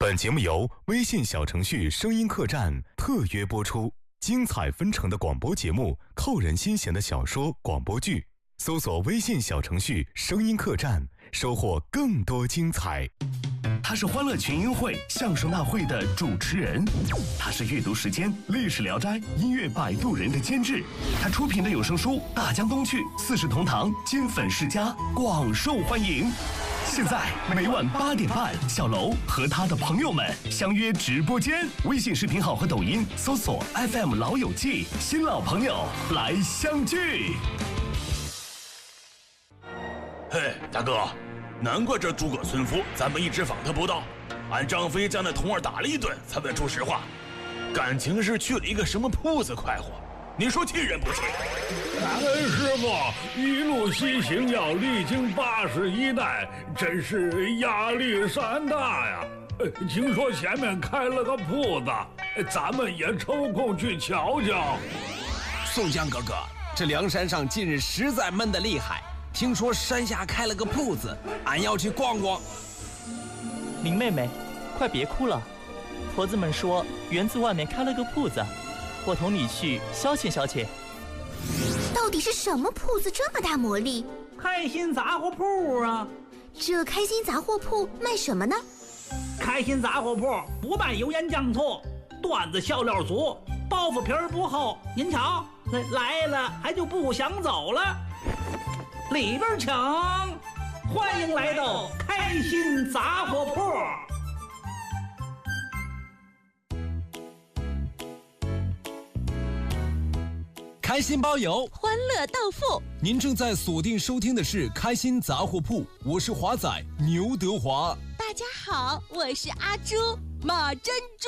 本节目由微信小程序声音客栈特约播出，精彩纷呈的广播节目，扣人心弦的小说广播剧，搜索微信小程序声音客栈，收获更多精彩。 他是欢乐群英会相声大会的主持人，他是阅读时间历史聊斋音乐摆渡人的监制，他出品的有声书《大江东去》四世同堂金粉世家广受欢迎。现在每晚8点半，小楼和他的朋友们相约直播间，微信视频号和抖音搜索 FM 老友记，新老朋友来相聚。 嘿，大哥，难怪这诸葛村夫咱们一直访他不到，俺张飞将那童儿打了一顿才问出实话，感情是去了一个什么铺子快活，你说气人不气？ 师傅一路西行要历经81代，真是压力山大呀。听说前面开了个铺子，咱们也抽空去瞧瞧。 宋江哥哥，这梁山上近日实在闷得厉害，听说山下开了个铺子，俺要去逛逛。 林妹妹，快别哭了，婆子们说园子外面开了个铺子，我同你去消遣消遣。 到底是什么铺子这么大魔力？ 开心杂货铺啊！ 这开心杂货铺卖什么呢？ 开心杂货铺不卖油盐酱醋，段子笑料足，包袱皮儿不厚。您瞧，来了还就不想走了。里边请，欢迎来到开心杂货铺。 开心包邮， 欢乐到付。 您正在锁定收听的是开心杂货铺，我是华仔牛德华。 大家好，我是阿朱马珍珠。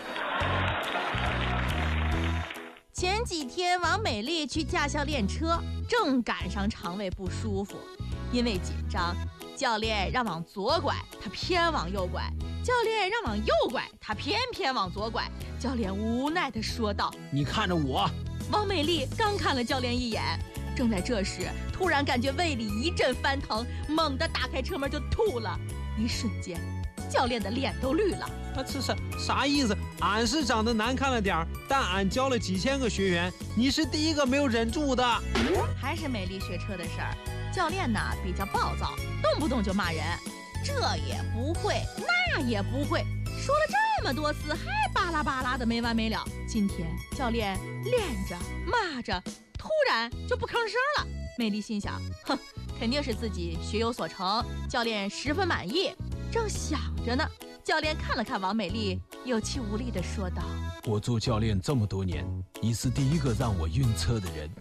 前几天王美丽去驾校练车，正赶上肠胃不舒服，因为紧张，教练让往左拐，她偏往右拐；教练让往右拐，她偏往左拐。教练无奈地说道：“ 你看着我。” 王美丽刚看了教练一眼，正在这时，突然感觉胃里一阵翻腾，猛地打开车门就吐了。一瞬间，教练的脸都绿了。 这啥意思？俺是长得难看了点儿，但俺教了几千个学员，你是第一个没有忍住的。 还是美丽学车的事儿，教练呢比较暴躁，动不动就骂人，这也不会，那也不会，说了这么多次，还巴拉巴拉的没完没了。今天教练练着骂着，突然就不吭声了。美丽心想，哼，肯定是自己学有所成，教练十分满意。正想着呢，教练看了看王美丽，有气无力地说道：“ 我做教练这么多年，你是第一个让我晕车的人。”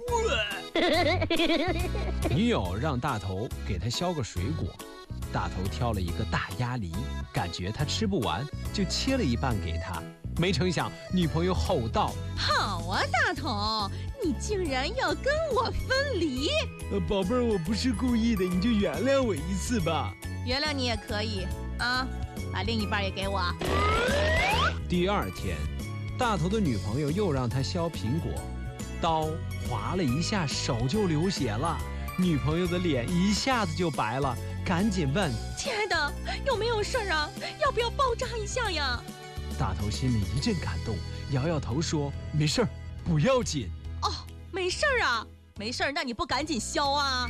女友让大头给他削个水果，大头挑了一个大鸭梨，感觉他吃不完，就切了一半给他。没成想女朋友吼道：“ 好啊，大头，你竟然要跟我分离！ 宝贝儿，我不是故意的，你就原谅我一次吧。” 原谅你也可以啊，把另一半也给我。 第二天，大头的女朋友又让他削苹果，刀划了一下，手就流血了。女朋友的脸一下子就白了，赶紧问：“ 亲爱的，有没有事儿啊？要不要包扎一下呀？” 大头心里一阵感动，摇摇头说：“没事儿，不要紧。” 哦，没事儿啊，没事儿，那你不赶紧削啊？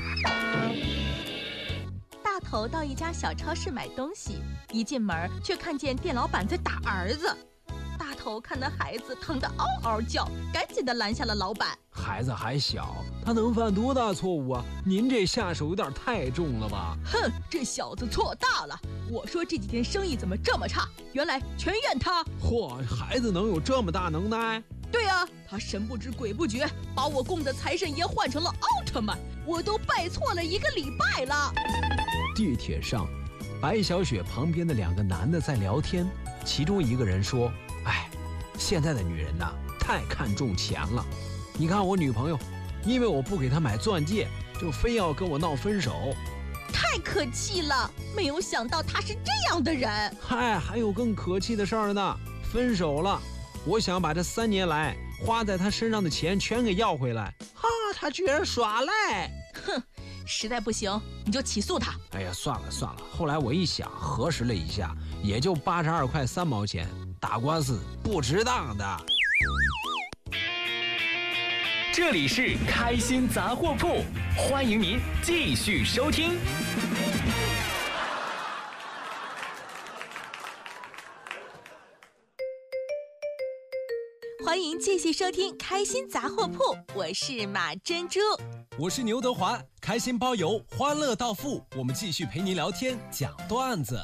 大头到一家小超市买东西，一进门却看见店老板在打儿子。大头看那孩子疼得嗷嗷叫，赶紧的拦下了老板。 孩子还小，他能犯多大错误啊？您这下手有点太重了吧？ 哼，这小子错大了！我说这几天生意怎么这么差？原来全怨他！ 嚯，孩子能有这么大能耐？ 对啊，他神不知鬼不觉，把我供的财神爷换成了奥特曼，我都拜错了1个礼拜了。 地铁上，白小雪旁边的2个男的在聊天，其中一个人说：“哎，现在的女人呐，太看重钱了。你看我女朋友，因为我不给她买钻戒，就非要跟我闹分手。” 太可气了，没有想到他是这样的人。 嗨，还有更可气的事儿呢，分手了，我想把这3年来花在他身上的钱全给要回来，哈，他居然耍赖。 哼， 实在不行你就起诉他。 哎呀，算了，后来我一想，核实了一下，也就82块3毛钱，打官司不值当的。 这里是开心杂货铺，欢迎您继续收听。 欢迎继续收听开心杂货铺，我是马珍珠， 我是牛德华，开心包邮，欢乐到付，我们继续陪您聊天讲段子。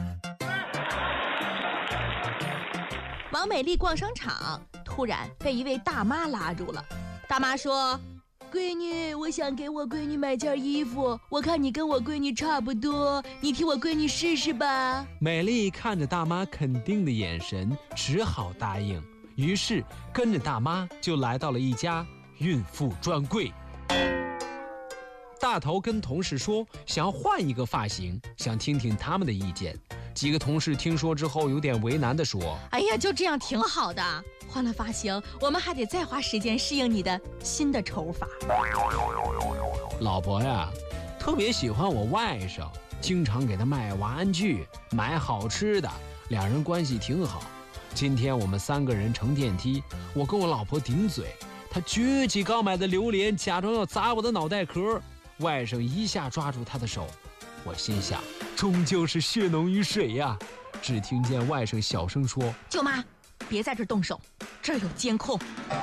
王美丽逛商场，突然被一位大妈拉住了。大妈说：“闺女，我想给我闺女买件衣服，我看你跟我闺女差不多，你替我闺女试试吧。” 美丽看着大妈肯定的眼神，只好答应。于是跟着大妈就来到了一家孕妇专柜。大头跟同事说想要换一个发型，想听听他们的意见。几个同事听说之后有点为难地说：“ 哎呀，就这样挺好的，换了发型我们还得再花时间适应你的新的丑法。” 老婆呀，特别喜欢我外甥，经常给他买玩具买好吃的，两人关系挺好。今天我们3个人乘电梯，我跟我老婆顶嘴，她举起刚买的榴莲，假装要砸我的脑袋壳。外甥一下抓住她的手，我心想，终究是血浓于水呀。只听见外甥小声说：“ 舅妈，别在这儿动手，这儿有监控。”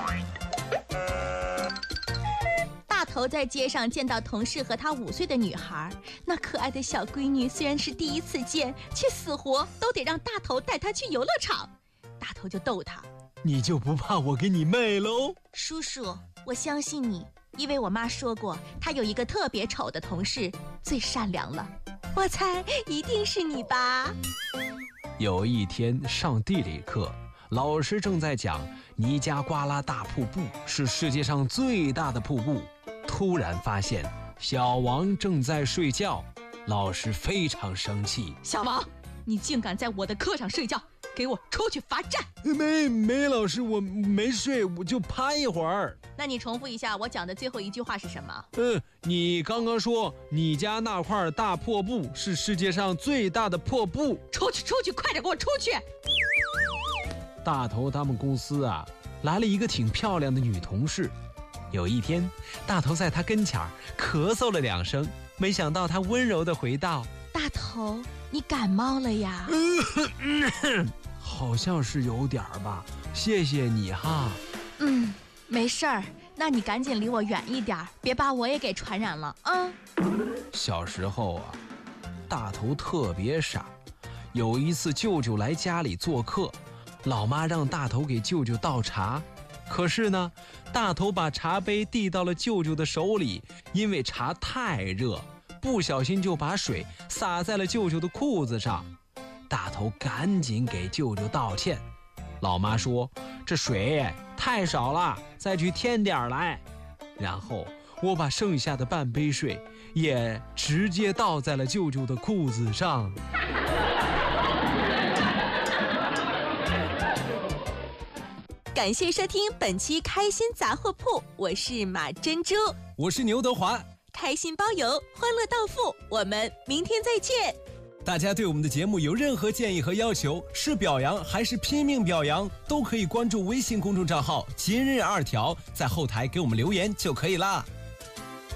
大头在街上见到同事和他5岁的女孩，那可爱的小闺女虽然是第一次见，却死活都得让大头带她去游乐场。大头就逗他：“ 你就不怕我给你卖喽？” 叔叔，我相信你，因为我妈说过，她有一个特别丑的同事，最善良了。我猜一定是你吧。 有一天上地理课，老师正在讲尼加瓜拉大瀑布是世界上最大的瀑布，突然发现小王正在睡觉，老师非常生气：“ 小王，你竟敢在我的课上睡觉，给我出去罚站！” 没老师，我没睡，我就趴一会儿。 那你重复一下我讲的最后一句话是什么？ 你刚刚说你家那块大瀑布是世界上最大的瀑布。 出去，快点给我出去！ 大头他们公司啊，来了一个挺漂亮的女同事。有一天，大头在她跟前咳嗽了2声，没想到她温柔地回道：“ 大头，你感冒了呀？” 好像是有点吧，谢谢你哈。 没事儿，那你赶紧离我远一点，别把我也给传染了啊。 小时候啊，大头特别傻。有一次舅舅来家里做客，老妈让大头给舅舅倒茶，可是呢，大头把茶杯递到了舅舅的手里，因为茶太热，不小心就把水洒在了舅舅的裤子上。大头赶紧给舅舅道歉，老妈说：“这水太少了，再去添点来。”然后我把剩下的半杯水也直接倒在了舅舅的裤子上。 感谢收听本期开心杂货铺，我是马珍珠， 我是牛德华， 开心包邮，欢乐到付，我们明天再见。 大家对我们的节目有任何建议和要求，是表扬还是拼命表扬，都可以关注微信公众账号今日2条，在后台给我们留言就可以啦。